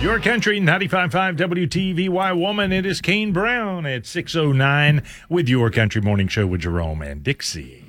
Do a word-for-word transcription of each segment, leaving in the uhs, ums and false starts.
Your Country, ninety-five point five W T V Y Woman. It is Kane Brown at six oh nine with Your Country Morning Show with Jerome and Dixie.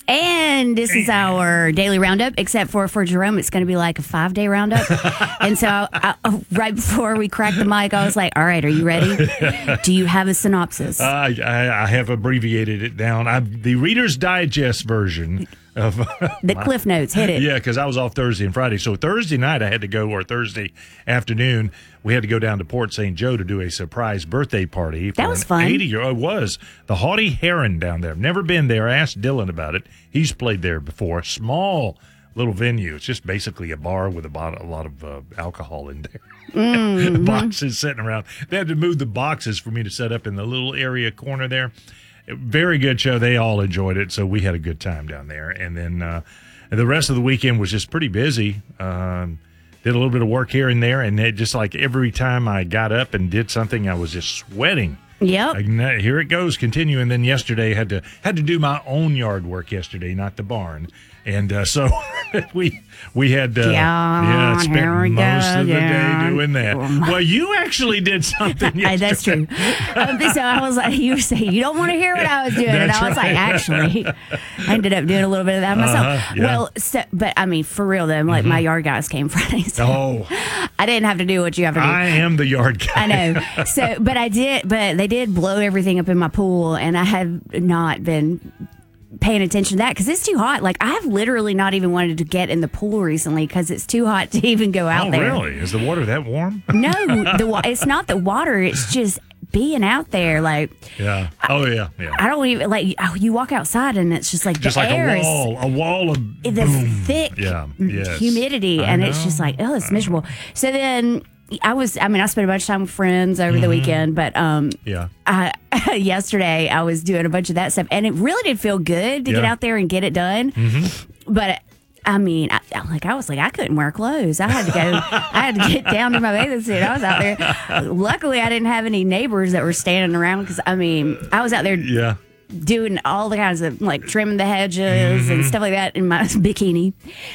And this is our daily roundup, except for for Jerome, it's going to be like a five-day roundup. And so I, I, right before we cracked the mic, I was like, all right, are you ready? Do you have a synopsis? Uh, I, I have abbreviated it down. I, the Reader's Digest version of the my, Cliff Notes. Hit it. Yeah, because I was off Thursday and Friday. So Thursday night I had to go, or Thursday afternoon, we had to go down to Port Saint Joe to do a surprise birthday party. For that was an fun. eighty-year-old. It was. The Haughty Heron down there. I've never been there. I asked Dylan about it. He's played there before. Small little venue. It's just basically a bar with a, bot- a lot of uh, alcohol in there. Mm-hmm. Boxes sitting around. They had to move the boxes for me to set up in the little area corner there. Very good show. They all enjoyed it, so we had a good time down there. And then uh, the rest of the weekend was just pretty busy. Um, did a little bit of work here and there, and it just like every time I got up and did something, I was just sweating. Yep. Like, here it goes, continue. And then yesterday, had to had to do my own yard work yesterday, not the barn. And uh, so we we had uh, yeah, we spent go most of the again. day doing that. Well, you actually did something yesterday. That's true. Um, so I was like, you were saying, you don't want to hear what I was doing. And That's I was right. like, actually, I ended up doing a little bit of that myself. Uh-huh, yeah. Well, so, but I mean, for real though, like Mm-hmm. my yard guys came Friday. So Oh, I didn't have to do what you have to do. I am the yard guy. I know. So, but I did, but they did blow everything up in my pool, and I have not been paying attention to that because it's too hot. Like, I've literally not even wanted to get in the pool recently because it's too hot to even go out Oh, there. really? Is the water that warm? No, the wa- it's not the water. It's just being out there. Like, Yeah. Oh, yeah. Yeah. I don't even like. oh, You walk outside and it's just like Just the like air a wall, a wall of is the boom. thick Yeah. Yes. humidity, I and it's know. just like, oh, it's miserable. So then I was. I mean, I spent a bunch of time with friends over the weekend, but um, Yeah. uh, yesterday I was doing a bunch of that stuff, and it really did feel good to get Yeah. out there and get it done. Mm-hmm. But I mean, I, like I was like, I couldn't wear clothes. I had to go. I had to get down to my bathing suit. I was out there. Luckily, I didn't have any neighbors that were standing around because I mean, I was out there Yeah. doing all the kinds of like trimming the hedges Mm-hmm. and stuff like that in my bikini.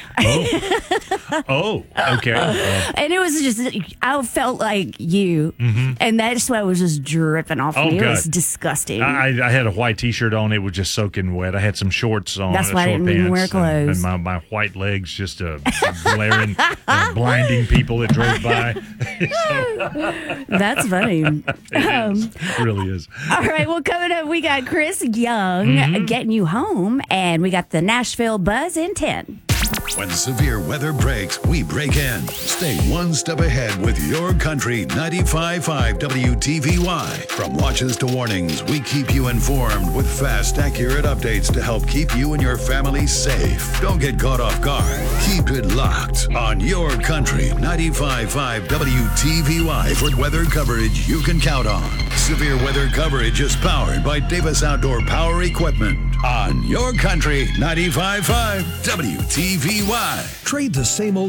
Oh, okay. Uh, And it was just, I felt like you. And that sweat was just dripping off Oh, me. It God. was disgusting. I, I had a white T-shirt on. It was just soaking wet. I had some shorts on. That's uh, why I short didn't even pants, wear and- clothes. And, my, my white legs just uh, glaring, uh, blinding people that drove by. That's funny. It Um, is. It really is. All right, well, coming up, we got Chris Young Mm-hmm. getting you home, and we got the Nashville Buzz in ten. When severe weather breaks, we break in. Stay one step ahead with Your Country ninety-five point five W T V Y. From watches to warnings, we keep you informed with fast, accurate updates to help keep you and your family safe. Don't get caught off guard. Keep it locked on Your Country ninety-five point five W T V Y for weather coverage you can count on. Severe weather coverage is powered by Davis Outdoor Power Equipment on Your Country ninety-five point five W T V Y. Trade the same old